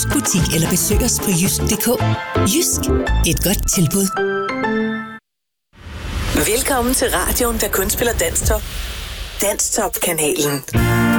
butik eller besøg os på jysk.dk. Jysk, et godt tilbud. Velkommen til radioen, der kun spiller Danstop. Danstop-kanalen.